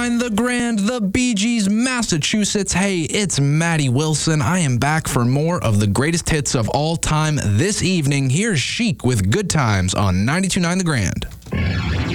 92.9 The Grand, the Bee Gees, Massachusetts. Hey, it's Maddie Wilson. I am back for more of the greatest hits of all time this evening. Here's Chic with Good Times on 92.9 The Grand.